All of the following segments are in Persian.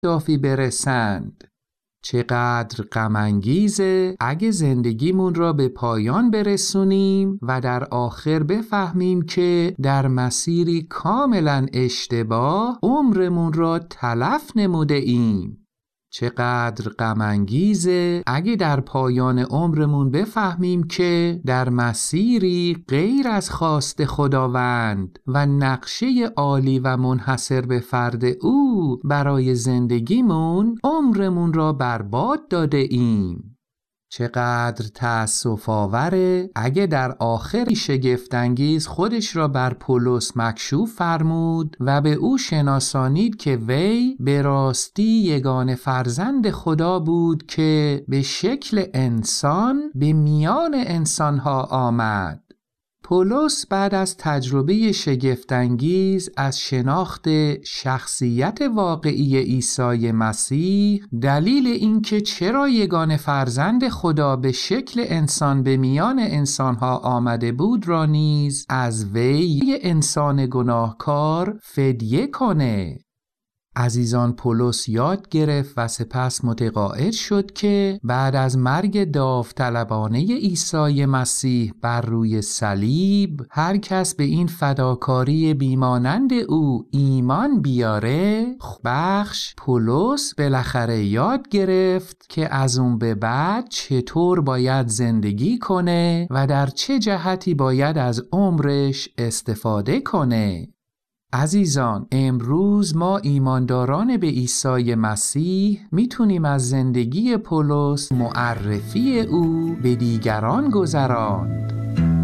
اهدافی برسند. چقدر غم انگیزه اگه زندگیمون را به پایان برسونیم و در آخر بفهمیم که در مسیری کاملا اشتباه عمرمون را تلف نموده ایم. چقدر غم انگیزه اگه در پایان عمرمون بفهمیم که در مسیری غیر از خواست خداوند و نقشه عالی و منحصر به فرد او برای زندگیمون عمرمون را برباد داده ایم. چقدر تأسف آوره اگه در آخری شگفت‌انگیز خودش را بر پولس مکشوف فرمود و به او شناسانید که وی به راستی یگانه فرزند خدا بود که به شکل انسان به میان انسانها آمد. پولس بعد از تجربه شگفت‌انگیز از شناخت شخصیت واقعی عیسی مسیح، دلیل اینکه چرا یگانه فرزند خدا به شکل انسان به میان انسانها آمده بود را نیز از وی انسان گناهکار فدیه کنه. عزیزان، پولس یاد گرفت و سپس متقاعد شد که بعد از مرگ داوطلبانه عیسی مسیح بر روی صلیب هر کس به این فداکاری بیمانند او ایمان بیاره، بخش پولس بالاخره یاد گرفت که از اون به بعد چطور باید زندگی کنه و در چه جهتی باید از عمرش استفاده کنه. عزیزان، امروز ما ایمانداران به عیسی مسیح میتونیم از زندگی پولس معرفی او به دیگران گذراند.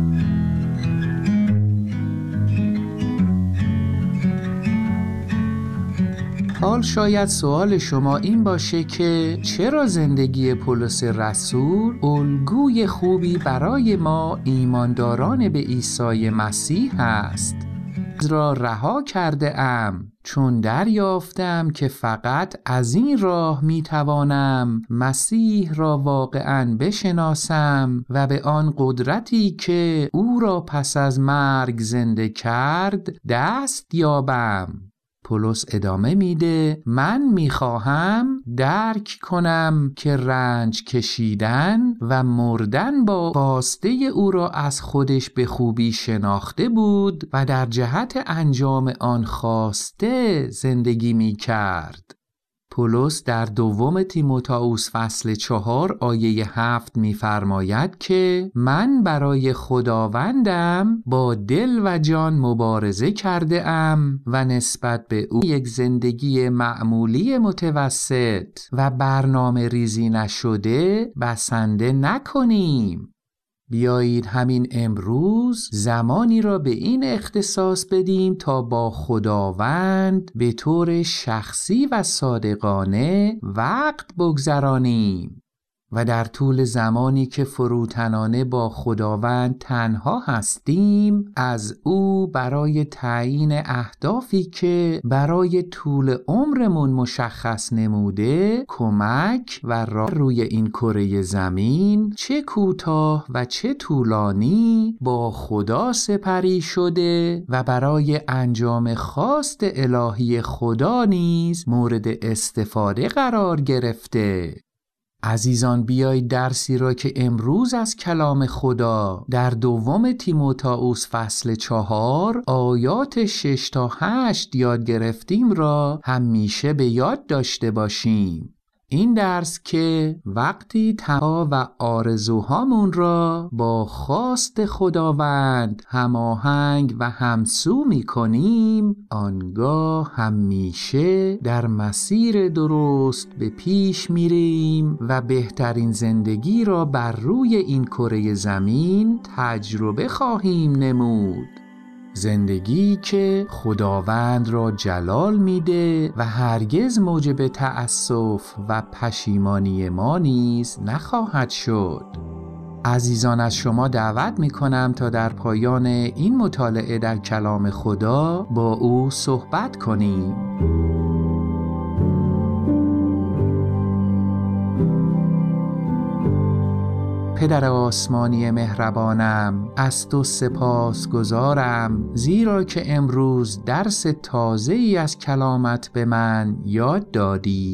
حال شاید سوال شما این باشه که چرا زندگی پولس رسول الگوی خوبی برای ما ایمانداران به عیسی مسیح است؟ را رها کرده ام چون دریافتم که فقط از این راه می توانم مسیح را واقعاً بشناسم و به آن قدرتی که او را پس از مرگ زنده کرد دست یابم. پولس ادامه میده: من میخواهم درک کنم که رنج کشیدن و مردن با خواسته او را از خودش به خوبی شناخته بود و در جهت انجام آن خواسته زندگی میکرد. پولس در دوم تیموتائوس فصل 4 آیه 7 می‌فرماید که من برای خداوندم با دل و جان مبارزه کرده ام و نسبت به او یک زندگی معمولی متوسط و برنامه ریزی نشده بسنده نکنیم. بیایید همین امروز زمانی را به این اختصاص بدیم تا با خداوند به طور شخصی و صادقانه وقت بگذرانیم و در طول زمانی که فروتنانه با خداوند تنها هستیم از او برای تعیین اهدافی که برای طول عمرمون مشخص نموده کمک و راه روی این کره زمین چه کوتاه و چه طولانی با خدا سپری شده و برای انجام خواست الهی خدا نیز مورد استفاده قرار گرفته. عزیزان، بیایید درسی را که امروز از کلام خدا در دوم تیموتائوس فصل 4 آیات 6 تا 8 یاد گرفتیم را همیشه به یاد داشته باشیم. این درس که وقتی تقا و آرزوهامون را با خواست خداوند هماهنگ و همسو می کنیم، آنگاه همیشه در مسیر درست به پیش میریم و بهترین زندگی را بر روی این کره زمین تجربه خواهیم نمود. زندگی که خداوند را جلال میده و هرگز موجب تأسف و پشیمانی ما نیز نخواهد شد. عزیزان، از شما دعوت میکنم تا در پایان این مطالعه در کلام خدا با او صحبت کنیم. پدر آسمانی مهربانم، از تو سپاسگزارم زیرا که امروز درس تازه‌ای از کلامت به من یاد دادی.